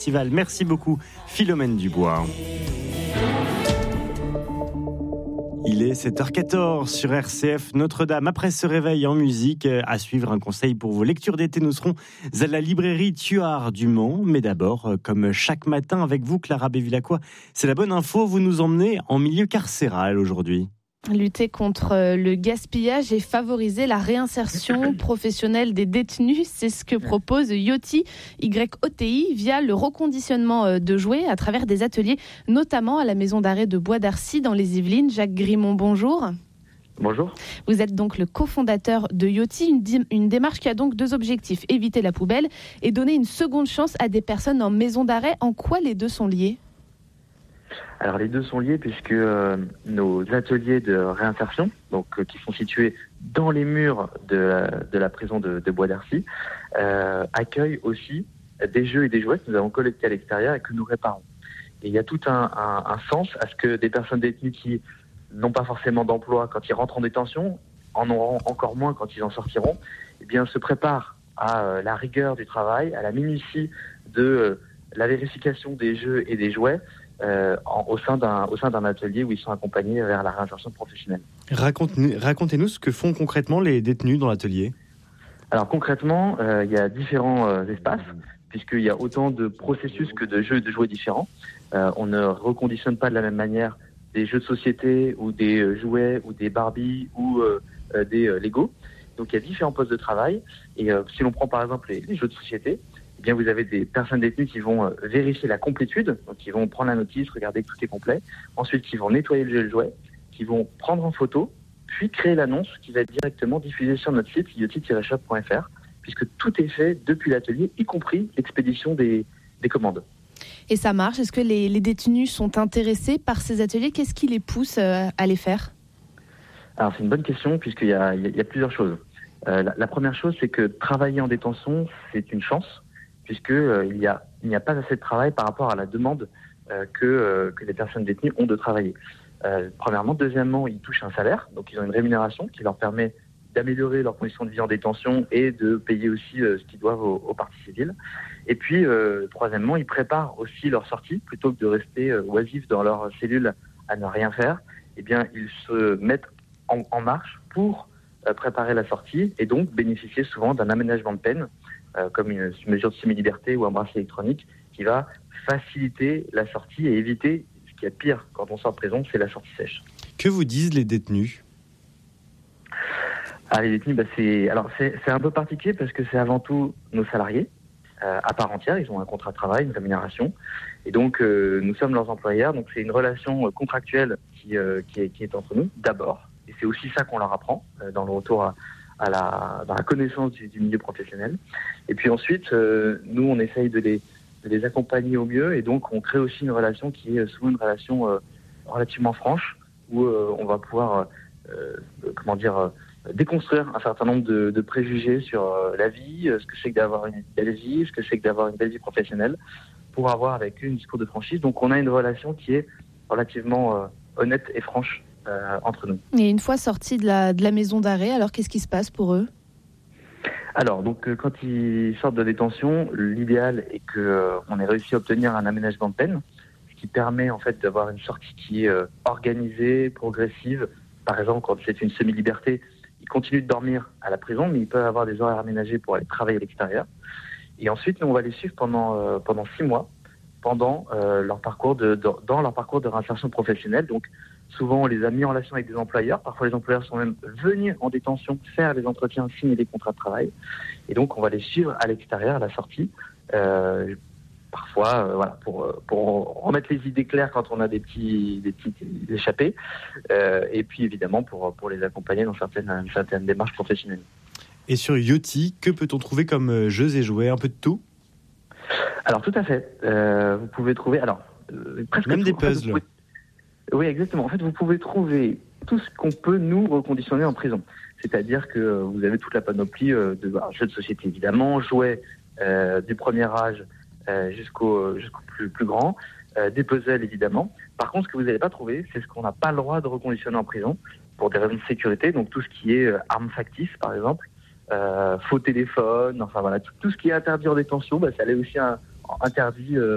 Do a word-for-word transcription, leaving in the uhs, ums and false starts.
Festival. Merci beaucoup Philomène Dubois. Il est sept heures quatorze sur R C F Notre-Dame. Après ce réveil en musique, à suivre un conseil pour vos lectures d'été. Nous serons à la librairie Tuard du Mans. Mais d'abord, comme chaque matin avec vous, Clara Bévilacqua, c'est la bonne info. Vous nous emmenez en milieu carcéral aujourd'hui. Lutter contre le gaspillage et favoriser la réinsertion professionnelle des détenus, c'est ce que propose Yoti, Y O T I, via le reconditionnement de jouets à travers des ateliers, notamment à la maison d'arrêt de Bois d'Arcy dans les Yvelines. Jacques Grimont, bonjour. Bonjour. Vous êtes donc le cofondateur de Yoti, une, di- une démarche qui a donc deux objectifs, éviter la poubelle et donner une seconde chance à des personnes en maison d'arrêt. En quoi les deux sont liés ? Alors les deux sont liés puisque euh, nos ateliers de réinsertion, donc euh, qui sont situés dans les murs de la, de la prison de, de Bois d'Arcy, euh, accueillent aussi des jeux et des jouets que nous avons collectés à l'extérieur et que nous réparons. Et il y a tout un, un, un sens à ce que des personnes détenues qui n'ont pas forcément d'emploi quand ils rentrent en détention, en auront encore moins quand ils en sortiront, eh bien se préparent à euh, la rigueur du travail, à la minutie de euh, la vérification des jeux et des jouets, Euh, en, au, sein d'un, au sein d'un atelier où ils sont accompagnés vers la réinsertion professionnelle. Racontez, racontez-nous ce que font concrètement les détenus dans l'atelier. Alors concrètement, euh, il y a différents euh, espaces, puisqu'il y a autant de processus que de jeux et de jouets différents. Euh, on ne reconditionne pas de la même manière des jeux de société ou des euh, jouets ou des Barbie ou euh, euh, des euh, Lego. Donc il y a différents postes de travail. Et euh, si l'on prend par exemple les, les jeux de société, eh bien, vous avez des personnes détenues qui vont euh, vérifier la complétude, donc qui vont prendre la notice, regarder que tout est complet. Ensuite, qui vont nettoyer le jeu et le jouet, qui vont prendre en photo, puis créer l'annonce qui va être directement diffusée sur notre site yoti tiret shop point f r, puisque tout est fait depuis l'atelier, y compris l'expédition des, des commandes. Et ça marche ? Est-ce que les, les détenus sont intéressés par ces ateliers ? Qu'est-ce qui les pousse euh, à les faire ? Alors, c'est une bonne question, puisqu'il y a, il y a plusieurs choses. Euh, la, la première chose, c'est que travailler en détention, c'est une chance, puisque euh, il y a il n'y a pas assez de travail par rapport à la demande euh, que euh, que les personnes détenues ont de travailler. Euh, premièrement, deuxièmement, ils touchent un salaire, donc ils ont une rémunération qui leur permet d'améliorer leurs conditions de vie en détention et de payer aussi euh, ce qu'ils doivent aux, aux parties civiles. Et puis, euh, troisièmement, ils préparent aussi leur sortie plutôt que de rester euh, oisifs dans leur cellule à ne rien faire. Eh bien, ils se mettent en, en marche pour euh, préparer la sortie et donc bénéficier souvent d'un aménagement de peine, Euh, comme une, une mesure de semi-liberté ou un bracelet électronique qui va faciliter la sortie et éviter ce qui est pire quand on sort de prison, c'est la sortie sèche. Que vous disent les détenus ? Ah, les détenus, bah, c'est, alors c'est, c'est un peu particulier parce que c'est avant tout nos salariés euh, à part entière. Ils ont un contrat de travail, une rémunération, et donc euh, nous sommes leurs employeurs. Donc c'est une relation euh, contractuelle qui, euh, qui, est, qui est entre nous d'abord, et c'est aussi ça qu'on leur apprend euh, dans le retour à À la, dans la connaissance du, du milieu professionnel. Et puis ensuite, euh, nous, on essaye de les, de les accompagner au mieux, et donc on crée aussi une relation qui est souvent une relation euh, relativement franche, où euh, on va pouvoir, euh, comment dire, euh, déconstruire un certain nombre de, de préjugés sur euh, la vie, euh, ce que c'est que d'avoir une belle vie, ce que c'est que d'avoir une belle vie professionnelle, pour avoir avec eux un discours de franchise. Donc on a une relation qui est relativement euh, honnête et franche Euh, entre nous. Et une fois sortis de la, de la maison d'arrêt, alors qu'est-ce qui se passe pour eux ? Alors, donc, euh, quand ils sortent de détention, l'idéal est qu'on euh, ait réussi à obtenir un aménagement de peine, ce qui permet en fait d'avoir une sortie qui est euh, organisée, progressive. Par exemple, quand c'est une semi-liberté, ils continuent de dormir à la prison, mais ils peuvent avoir des horaires aménagés pour aller travailler à l'extérieur. Et ensuite, nous, on va les suivre pendant, euh, pendant six mois, pendant euh, leur parcours de, de, dans leur parcours de réinsertion professionnelle. Donc, souvent, on les a mis en relation avec des employeurs. Parfois, les employeurs sont même venus en détention faire les entretiens, signer des contrats de travail. Et donc, on va les suivre à l'extérieur, à la sortie. Euh, parfois, euh, voilà, pour, pour remettre les idées claires quand on a des petits, des petits échappés. Euh, et puis, évidemment, pour, pour les accompagner dans certaines, certaines démarches professionnelles. Et sur Yoti, que peut-on trouver comme jeux et jouets ? Un peu de tout ? Alors, tout à fait. Euh, vous pouvez trouver... Alors, euh, presque Même tout. des puzzles. En fait, Oui, exactement. En fait, vous pouvez trouver tout ce qu'on peut nous reconditionner en prison. C'est-à-dire que vous avez toute la panoplie de bah, jeux de société, évidemment, jouets euh, du premier âge euh, jusqu'au, jusqu'au plus, plus grand, euh, des puzzles, évidemment. Par contre, ce que vous n'allez pas trouver, c'est ce qu'on n'a pas le droit de reconditionner en prison pour des raisons de sécurité. Donc, tout ce qui est euh, armes factices, par exemple, euh, faux téléphone, enfin voilà, tout, tout ce qui est interdit en détention, bah, ça l'est aussi un, interdit euh,